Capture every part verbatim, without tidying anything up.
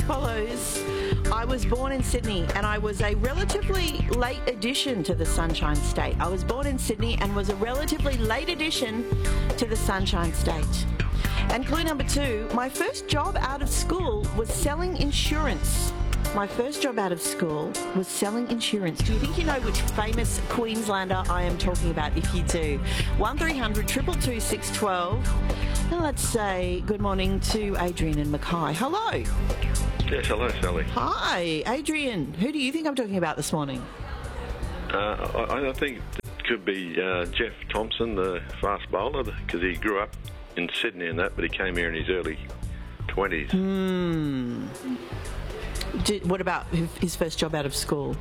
follows. I was born in Sydney and I was a relatively late addition to the Sunshine State. I was born in Sydney and was a relatively late addition to the Sunshine State. And clue number two, my first job out of school was selling insurance. My first job out of school was selling insurance. Do you think you know which famous Queenslander I am talking about? If you do, one three hundred two two two six one two. Now let's say good morning to Adrian and Mackay. Hello. Yes, hello, Sally. Hi, Adrian. Who do you think I'm talking about this morning? Uh, I, I think it could be uh, Jeff Thompson, the fast bowler, because he grew up in Sydney and that, but he came here in his early twenties. Hmm. Did, what about his first job out of school?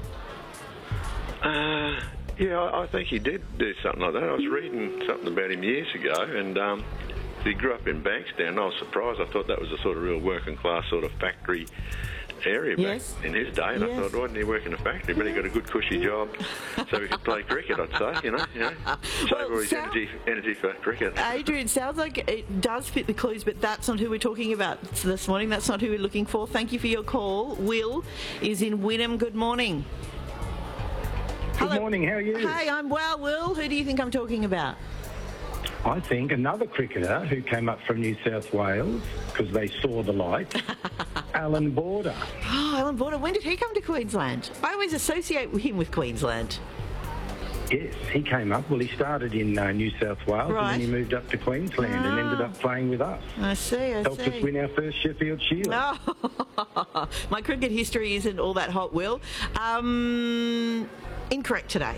Uh, yeah, I, I think he did do something like that. I was reading something about him years ago, and um, he grew up in Bankstown. And I was surprised. I thought that was a sort of real working class sort of factory area Yes. back in his day. And Yes. I thought, why didn't he work in a factory? But he got a good cushy job, so he could play cricket, I'd say, you know. You know save Well, all his sound- energy, energy for cricket. Adrian, sounds like it does fit the clues, but that's not who we're talking about this morning. That's not who we're looking for. Thank you for your call. Will is in Wynnum. Good morning. Good morning, how are you? Hey, I'm well, Will. Who do you think I'm talking about? I think another cricketer who came up from New South Wales because they saw the light, Alan Border. Oh, Alan Border. When did he come to Queensland? I always associate him with Queensland. Yes, he came up. Well, he started in uh, New South Wales Right. and then he moved up to Queensland Ah. and ended up playing with us. I see, I Helped see. us win our first Sheffield Shield. Oh, my cricket history isn't all that hot, Will. Um, incorrect today.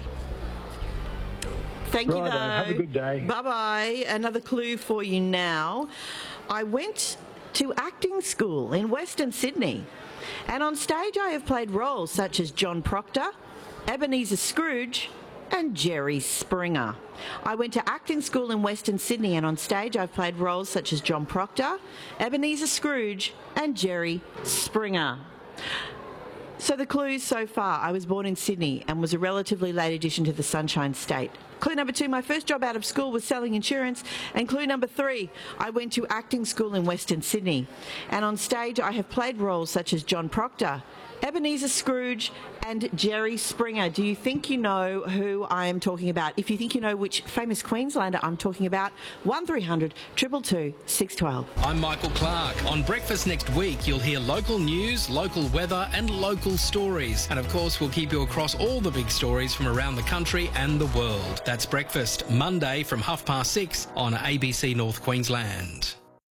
Thank you, Righto, though. have a good day. Bye-bye. Another clue for you now. I went to acting school in Western Sydney, and on stage I have played roles such as John Proctor, Ebenezer Scrooge, and Jerry Springer. I went to acting school in Western Sydney, and on stage I've played roles such as John Proctor, Ebenezer Scrooge, and Jerry Springer. So the clues so far: I was born in Sydney and was a relatively late addition to the Sunshine State. Clue number two, my first job out of school was selling insurance. And clue number three, I went to acting school in Western Sydney. And on stage I have played roles such as John Proctor, Ebenezer Scrooge, and Jerry Springer. Do you think you know who I am talking about? If you think you know which famous Queenslander I'm talking about, one three hundred two two two six one two. I'm Michael Clark. On Breakfast next week, you'll hear local news, local weather and local stories. And of course, we'll keep you across all the big stories from around the country and the world. That's Breakfast, Monday from half past six on A B C North Queensland.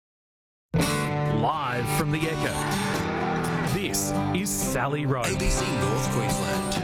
Live from the Echo, this is Sally Rowe. A B C North Queensland.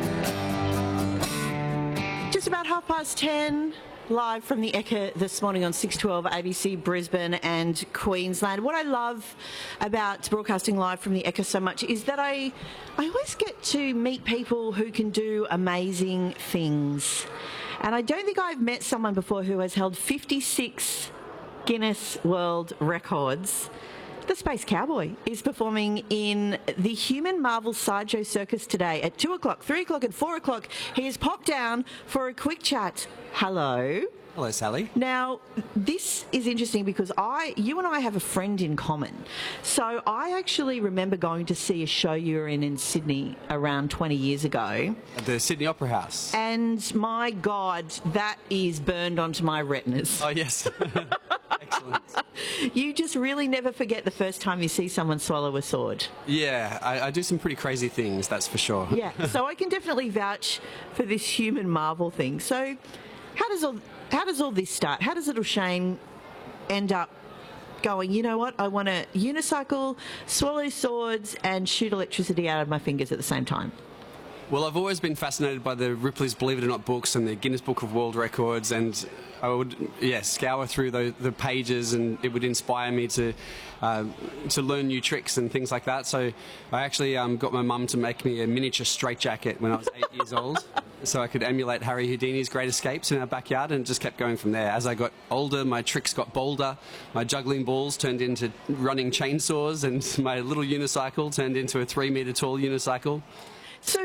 Just about half past ten, live from the Ekka this morning on six twelve A B C Brisbane and Queensland. What I love about broadcasting live from the Ekka so much is that I, I always get to meet people who can do amazing things. And I don't think I've met someone before who has held fifty-six Guinness World Records. The Space Cowboy is performing in the Human Marvel Sideshow Circus today at two o'clock, three o'clock and four o'clock. He has popped down for a quick chat. Hello. Hello, Sally. Now, this is interesting because I, you and I have a friend in common. So I actually remember going to see a show you were in in Sydney around twenty years ago. At the Sydney Opera House. And my God, that is burned onto my retinas. Oh, yes. Excellent. You just really never forget the first time you see someone swallow a sword. Yeah, I, I do some pretty crazy things, that's for sure. Yeah, so I can definitely vouch for this human marvel thing. So how does all how does all this start? How does little Shane end up going, you know what, I want to unicycle, swallow swords and shoot electricity out of my fingers at the same time? Well, I've always been fascinated by the Ripley's Believe It or Not books and the Guinness Book of World Records, and I would, yeah, scour through the, the pages, and it would inspire me to uh, to learn new tricks and things like that. So I actually um, got my mum to make me a miniature straitjacket when I was eight years old, so I could emulate Harry Houdini's Great Escapes in our backyard, and it just kept going from there. As I got older, my tricks got bolder. My juggling balls turned into running chainsaws, and my little unicycle turned into a three-metre tall unicycle. So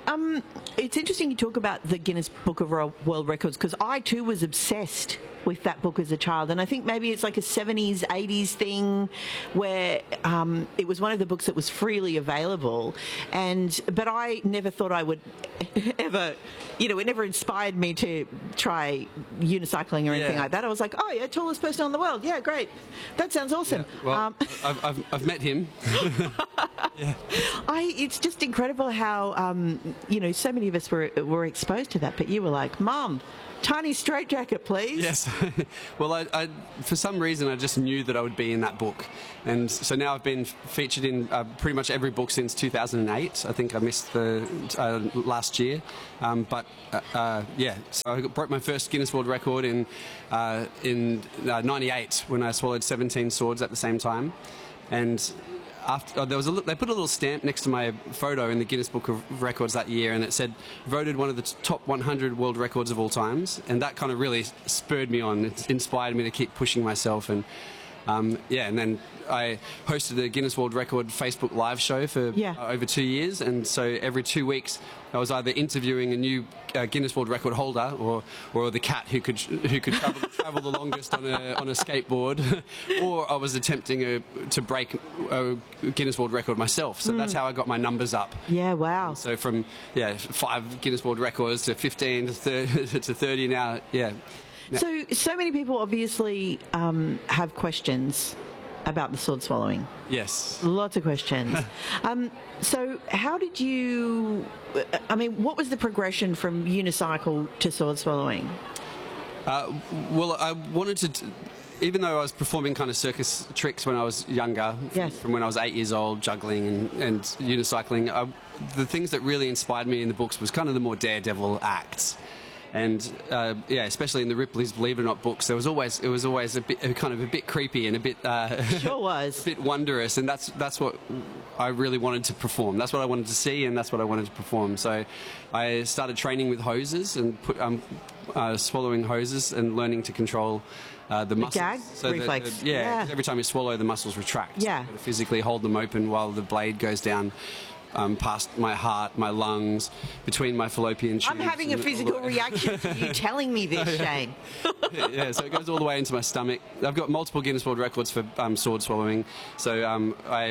Um, it's interesting you talk about the Guinness Book of World Records, because I too was obsessed with that book as a child, and I think maybe it's like a seventies, eighties thing where um, it was one of the books that was freely available, and but I never thought I would ever, you know, it never inspired me to try unicycling or anything Yeah. like that. I was like, oh yeah, tallest person in the world, yeah, great, that sounds awesome. Yeah, well, um, I've, I've, I've met him. yeah. I, it's just incredible how, um, you know, so many of us were were exposed to that, but you were like, Mum, tiny straitjacket, please. Yes. Well, I, I, for some reason, I just knew that I would be in that book. And so now I've been featured in uh, pretty much every book since two thousand eight. I think I missed the uh, last year. Um, but, uh, uh, yeah, so I broke my first Guinness World Record in, uh, in uh, ninety-eight when I swallowed seventeen swords at the same time. And after, oh, there was a, they put a little stamp next to my photo in the Guinness Book of Records that year, and it said voted one of the top one hundred world records of all times, and that kind of really spurred me on. It inspired me to keep pushing myself, and um, yeah, and then I hosted a Guinness World Record Facebook live show for Yeah. uh, over two years, and so every two weeks I was either interviewing a new uh, Guinness World Record holder or, or the cat who could who could travel, travel the longest on a on a skateboard, or I was attempting a, to break a Guinness World Record myself. So that's how I got my numbers up. Yeah, wow. So from yeah five Guinness World Records to fifteen to thirty, to thirty now. Yeah. So, so many people obviously um, have questions about the sword swallowing. Yes. Lots of questions. um, so, how did you? I mean, what was the progression from unicycle to sword swallowing? Uh, well, I wanted to. T- Even though I was performing kind of circus tricks when I was younger, Yes. from when I was eight years old, juggling and, and unicycling, I, the things that really inspired me in the books was kind of the more daredevil acts. And uh, yeah, especially in the Ripley's Believe It or Not books, there was always it was always a bit kind of a bit creepy and a bit uh, Sure was. a bit wondrous, and that's that's what I really wanted to perform. That's what I wanted to see, and that's what I wanted to perform. So I started training with hoses and put um, uh, swallowing hoses and learning to control uh, the muscles. gag so that- reflex. that- yeah, Yeah. 'cause every time you swallow, the muscles retract. Yeah. You've got to physically hold them open while the blade goes down. Um, past my heart, my lungs, between my fallopian tubes. I'm having a and all physical the- reaction to you telling me this, Shane. yeah, so it goes all the way into my stomach. I've got multiple Guinness World Records for um, sword swallowing. So um, I,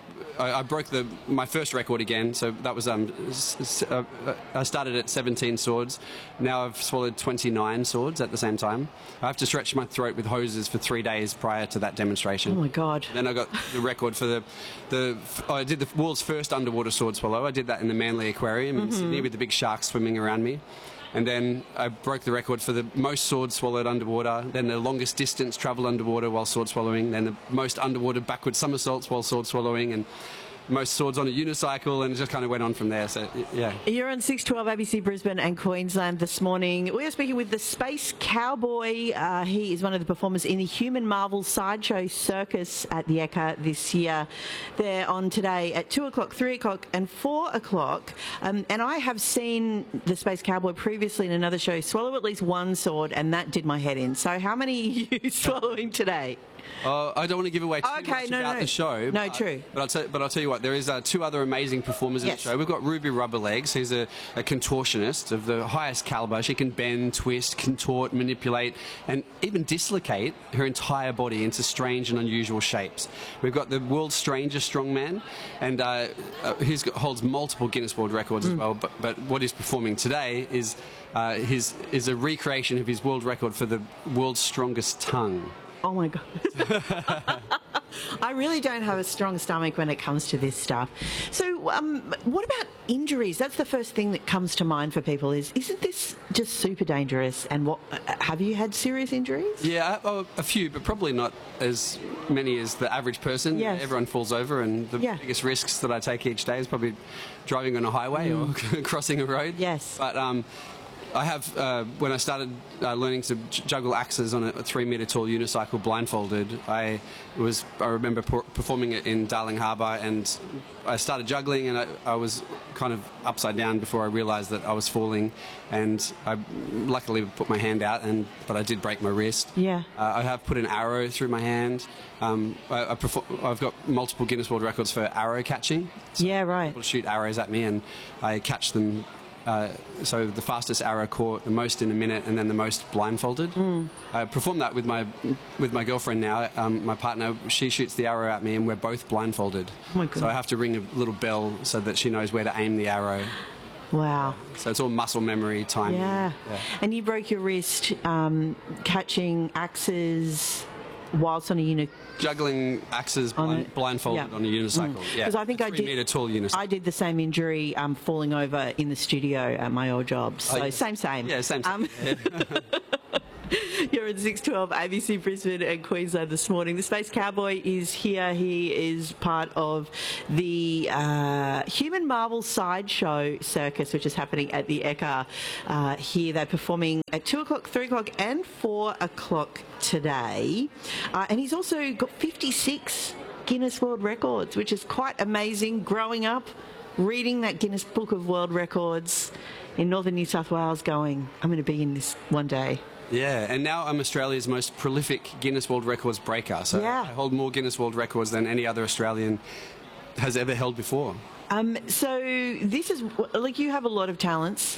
I I broke the my first record again. So that was um, s- s- uh, I started at seventeen swords. Now I've swallowed twenty-nine swords at the same time. I have to stretch my throat with hoses for three days prior to that demonstration. Oh my God. Then I got the record for the, the I did the world's first underwater sword swallow. I did that in the Manly Aquarium in Sydney with the big sharks swimming around me. And then I broke the record for the most swords swallowed underwater, then the longest distance travelled underwater while sword swallowing, then the most underwater backward somersaults while sword swallowing, and most swords on a unicycle, and it just kind of went on from there. So, yeah. You're on six twelve A B C Brisbane and Queensland this morning. We are speaking with the Space Cowboy. Uh, he is one of the performers in the Human Marvel Sideshow Circus at the Ekka this year. They're on today at two o'clock, three o'clock and four o'clock. Um, and I have seen the Space Cowboy previously in another show swallow at least one sword, and that did my head in. So how many are you swallowing today? Uh, I don't want to give away too Okay, much no, about no. the show. No, but, true. But I'll, tell, but I'll tell you what, there is uh, two other amazing performers Yes. in the show. We've got Ruby Rubberlegs, who's a, a contortionist of the highest calibre. She can bend, twist, contort, manipulate, and even dislocate her entire body into strange and unusual shapes. We've got the world's strangest strongman, and uh, uh, he holds multiple Guinness World Records Mm. as well. But, but what he's performing today is uh, his is a recreation of his world record for the world's strongest tongue. Oh my God. I really don't have a strong stomach when it comes to this stuff. So um, what about injuries? That's the first thing that comes to mind for people is, isn't this just super dangerous? And what uh, have you had serious injuries? Yeah, oh, a few, but probably not as many as the average person. Yes. Everyone falls over, and the Yeah. biggest risks that I take each day is probably driving on a highway or crossing a road. Yes. But um, I have, uh, when I started uh, learning to j- juggle axes on a, a three metre tall unicycle blindfolded, I was, I remember per- performing it in Darling Harbour, and I started juggling, and I, I was kind of upside down before I realised that I was falling, and I luckily put my hand out, and but I did break my wrist. Yeah. Uh, I have put an arrow through my hand. Um, I, I perfor- I've got multiple Guinness World Records for arrow catching. So Yeah, right. People shoot arrows at me, and I catch them. Uh, so the fastest arrow caught, the most in a minute, and then the most blindfolded. Mm. I perform that with my with my girlfriend now. Um, my partner, she shoots the arrow at me, and we're both blindfolded. Oh my God. So I have to ring a little bell so that she knows where to aim the arrow. Wow. So it's all muscle memory, timing. Yeah. yeah. And you broke your wrist um, catching axes whilst on a uni. Juggling axes On blind, a- blindfolded yeah. on a unicycle. Mm. Yeah. 'Cause I think a I did- three metre tall unicycle. I did the same injury um, falling over in the studio at my old job. So Oh, yeah. same, same. Yeah, same. same. Um, You're at six twelve A B C Brisbane and Queensland this morning. The Space Cowboy is here. He is part of the uh, Human Marvel Sideshow Circus, which is happening at the Ekka uh, here. They're performing at two o'clock, three o'clock and four o'clock today. Uh, and he's also got fifty-six Guinness World Records, which is quite amazing. Growing up, reading that Guinness Book of World Records in northern New South Wales going, I'm going to be in this one day. Yeah, and now I'm Australia's most prolific Guinness World Records breaker. So Yeah. I hold more Guinness World Records than any other Australian has ever held before. Um, so this is, like, you have a lot of talents,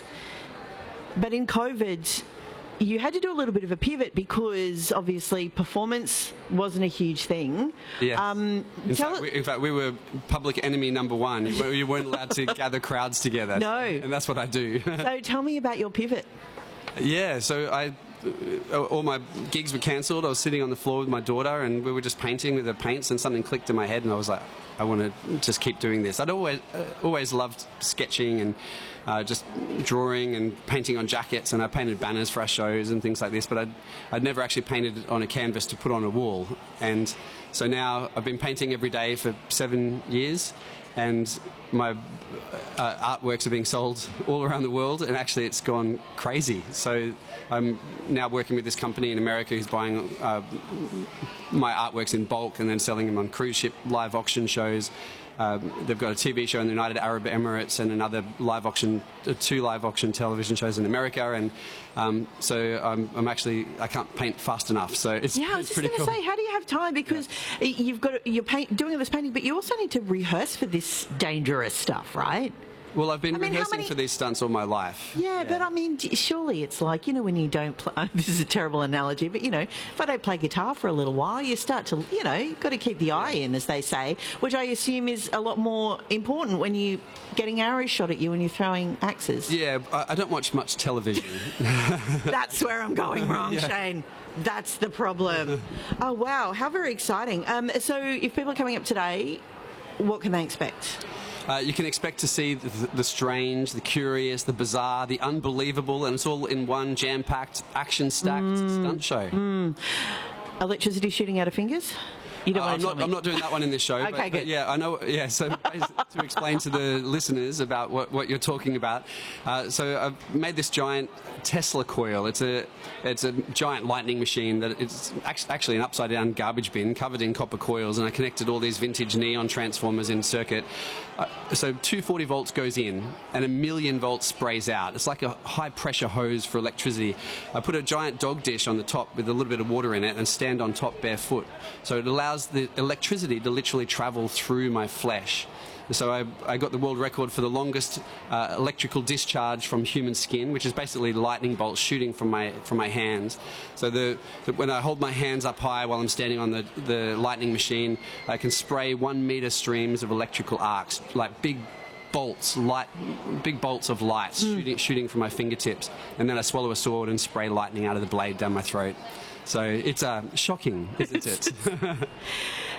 but in COVID, you had to do a little bit of a pivot because obviously performance wasn't a huge thing. Yes. Um, in, tell fact, it- we, in fact, we were public enemy number one. You you weren't allowed to gather crowds together. No. And that's what I do. so tell me about your pivot. Yeah, so I, uh, all my gigs were cancelled. I was sitting on the floor with my daughter, and we were just painting with the paints, and something clicked in my head, and I was like, I want to just keep doing this. I'd always uh, always loved sketching and uh, just drawing and painting on jackets, and I painted banners for our shows and things like this, but I'd, I'd never actually painted on a canvas to put on a wall. And so now I've been painting every day for seven years, and my uh, artworks are being sold all around the world, and actually it's gone crazy. So I'm now working with this company in America who's buying uh, my artworks in bulk and then selling them on cruise ship live auction shows. Um, they've got a T V show in the United Arab Emirates and another live auction, uh, two live auction television shows in America, and um, so I'm, I'm actually I can't paint fast enough. So it's, Yeah, I was it's just pretty going to cool. say, how do you have time? Because you've got you're paint, doing all this painting, but you also need to rehearse for this dangerous stuff, right? Well, I've been I mean, how rehearsing many- for these stunts all my life. Yeah, but I mean, d- surely it's like, you know, when you don't play, this is a terrible analogy, but, you know, if I don't play guitar for a little while, you start to, you know, you've got to keep the eye in, as they say, which I assume is a lot more important when you're getting arrows shot at you and you're throwing axes. Yeah, I, I don't watch much television. That's where I'm going wrong, Yeah. Shane. That's the problem. Oh, wow. How very exciting. Um, so if people are coming up today, what can they expect? Uh, you can expect to see the, the strange, the curious, the bizarre, the unbelievable, and it's all in one jam-packed, action-stacked Mm. stunt show. Mm. Electricity shooting out of fingers? You don't Uh, want I'm to not. tell me. I'm not doing that one in this show. Okay, but, but good. yeah, I know. Yeah, so to explain to the listeners about what, what you're talking about, uh, so I've made this giant Tesla coil. It's a it's a giant lightning machine that it's actually an upside down garbage bin covered in copper coils, and I connected all these vintage neon transformers in circuit. Uh, so two hundred forty volts goes in, and a million volts sprays out. It's like a high pressure hose for electricity. I put a giant dog dish on the top with a little bit of water in it, and stand on top barefoot. So it allows the electricity to literally travel through my flesh. So I, I got the world record for the longest uh, electrical discharge from human skin, which is basically lightning bolts shooting from my from my hands. So the, the when I hold my hands up high while I'm standing on the, the lightning machine, I can spray one meter streams of electrical arcs, like big bolts, light, big bolts of light Mm. shooting, shooting from my fingertips. And then I swallow a sword and spray lightning out of the blade down my throat. So it's uh, shocking, isn't it?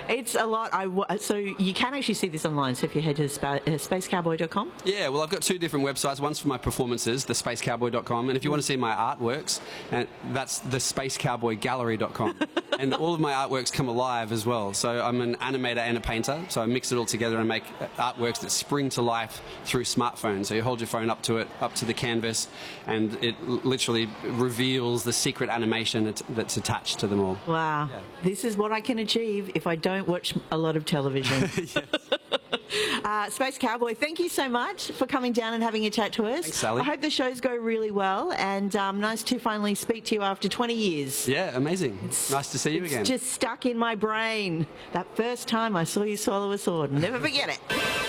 It's a lot. I w- so you can actually see this online. So if you head to spa- uh, space cowboy dot com. Yeah, well, I've got two different websites. One's for my performances, the space cowboy dot com, and if you want to see my artworks, and that's the space cowboy gallery dot com. And all of my artworks come alive as well. So I'm an animator and a painter, so I mix it all together and make artworks that spring to life through smartphones. So you hold your phone up to it, up to the canvas, and it l- literally reveals the secret animation that's, that's attached to them all. Wow. Yeah. This is what I can achieve if I don't watch a lot of television. Yes. uh, Space Cowboy, thank you so much for coming down and having a chat to us. Thanks, Sally. I hope the shows go really well, and um, nice to finally speak to you after twenty years. Yeah, amazing. It's, nice to see you it's again. just stuck in my brain. That first time I saw you swallow a sword. Never forget it.